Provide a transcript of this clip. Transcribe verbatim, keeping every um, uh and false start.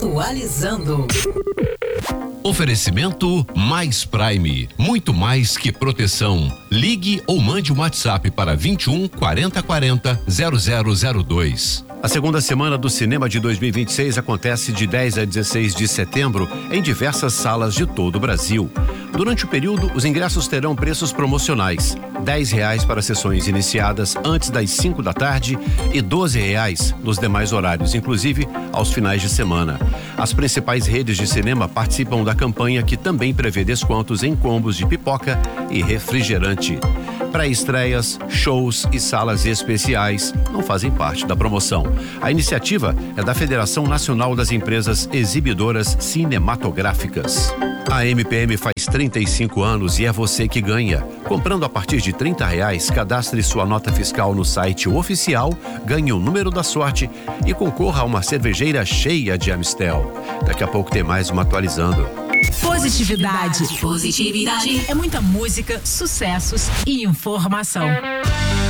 Atualizando. Oferecimento Mais Prime, muito mais que proteção. Ligue ou mande um WhatsApp para vinte e um, quarenta, quarenta, zero zero zero dois. A segunda semana do cinema de dois mil e vinte e seis acontece de dez a dezesseis de setembro em diversas salas de todo o Brasil. Durante o período, os ingressos terão preços promocionais: dez reais para sessões iniciadas antes das cinco da tarde e doze reais nos demais horários, inclusive aos finais de semana. As principais redes de cinema participam da campanha, que também prevê descontos em combos de pipoca e refrigerante. Pré-estreias, shows e salas especiais não fazem parte da promoção. A iniciativa é da Federação Nacional das Empresas Exibidoras Cinematográficas. A M P M faz trinta e cinco anos e é você que ganha. Comprando a partir de trinta reais, cadastre sua nota fiscal no site oficial, ganhe o número da sorte e concorra a uma cervejeira cheia de Amistel. Daqui a pouco tem mais uma Atualizando. Positividade. Positividade. É muita música, sucessos e informação.